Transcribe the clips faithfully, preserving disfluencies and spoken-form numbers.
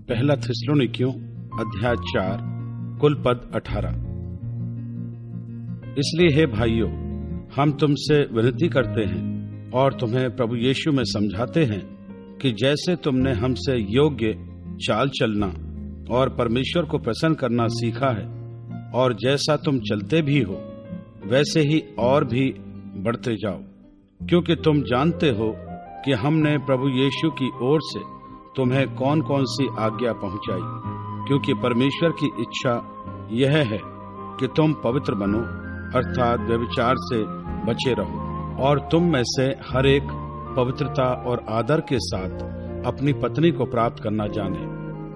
पहला थिस्सलुनीकियों अध्याय चार कुल पद अठारह। इसलिए हे भाइयों, हम तुमसे विनती करते हैं और तुम्हें प्रभु यीशु में समझाते हैं कि जैसे तुमने हमसे योग्य चाल चलना और परमेश्वर को प्रसन्न करना सीखा है और जैसा तुम चलते भी हो वैसे ही और भी बढ़ते जाओ, क्योंकि तुम जानते हो कि हमने प्रभु यीशु की ओर से तुम्हें कौन कौन सी आज्ञा पहुंचाई। क्योंकि परमेश्वर की इच्छा यह है कि तुम पवित्र बनो, अर्थात व्यभिचार से बचे रहो, और तुम में से हर एक पवित्रता और आदर के साथ अपनी पत्नी को प्राप्त करना जाने,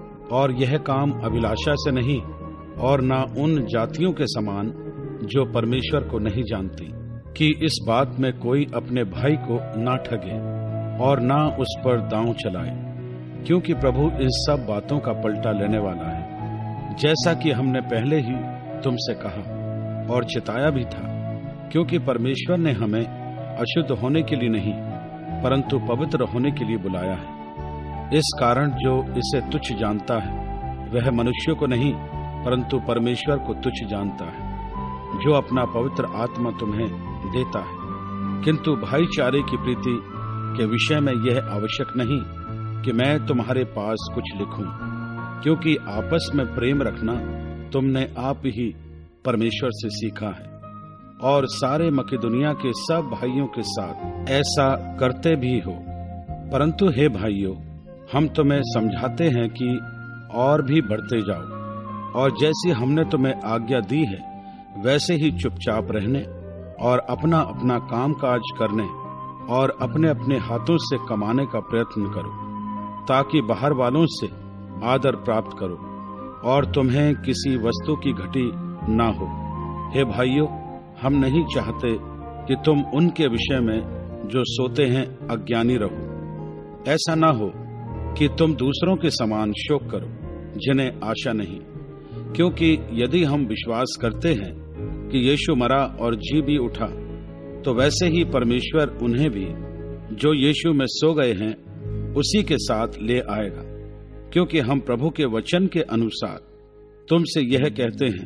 और यह काम अभिलाषा से नहीं और न उन जातियों के समान जो परमेश्वर को नहीं जानती, कि इस बात में कोई अपने भाई को ना ठगे और ना उस पर दांव चलाए, क्योंकि प्रभु इन सब बातों का पलटा लेने वाला है, जैसा कि हमने पहले ही तुमसे कहा और चिताया भी था। क्योंकि परमेश्वर ने हमें अशुद्ध होने के लिए नहीं परंतु पवित्र होने के लिए बुलाया है। इस कारण जो इसे तुच्छ जानता है वह मनुष्यों को नहीं परंतु परमेश्वर को तुच्छ जानता है, जो अपना पवित्र आत्मा तुम्हें देता है। किंतु भाईचारे की प्रीति के विषय में यह आवश्यक नहीं कि मैं तुम्हारे पास कुछ लिखूं, क्योंकि आपस में प्रेम रखना तुमने आप ही परमेश्वर से सीखा है, और सारे मकिदुनिया के सब भाइयों के साथ ऐसा करते भी हो। परंतु हे भाइयों, हम तुम्हें समझाते हैं कि और भी बढ़ते जाओ, और जैसी हमने तुम्हें आज्ञा दी है वैसे ही चुपचाप रहने और अपना अपना काम काज करने और अपने अपने हाथों से कमाने का प्रयत्न करो, ताकि बाहर वालों से आदर प्राप्त करो और तुम्हें किसी वस्तु की घटी ना हो। हे भाइयों, हम नहीं चाहते कि तुम उनके विषय में जो सोते हैं अज्ञानी रहो। ऐसा ना हो कि तुम दूसरों के समान शोक करो जिन्हें आशा नहीं, क्योंकि यदि हम विश्वास करते हैं कि यीशु मरा और जी भी उठा, तो वैसे ही परमेश्वर उन्हें भी जो यीशु में सो गए हैं उसी के साथ ले आएगा। क्योंकि हम प्रभु के वचन के अनुसार तुमसे यह कहते हैं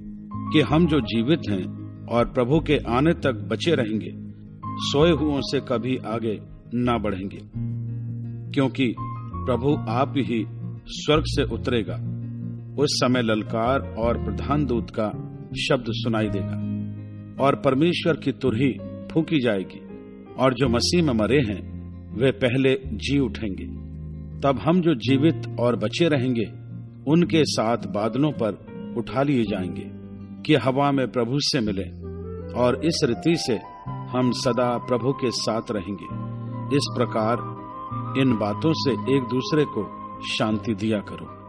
कि हम जो जीवित हैं और प्रभु के आने तक बचे रहेंगे, सोए हुओं से कभी आगे ना बढ़ेंगे, क्योंकि प्रभु आप ही स्वर्ग से उतरेगा। उस समय ललकार और प्रधान दूत का शब्द सुनाई देगा और परमेश्वर की तुरही फूंकी जाएगी, और जो मसीह में मरे हैं वे पहले जी उठेंगे। तब हम जो जीवित और बचे रहेंगे उनके साथ बादलों पर उठा लिए जाएंगे कि हवा में प्रभु से मिले, और इस रीति से हम सदा प्रभु के साथ रहेंगे। इस प्रकार इन बातों से एक दूसरे को शांति दिया करो।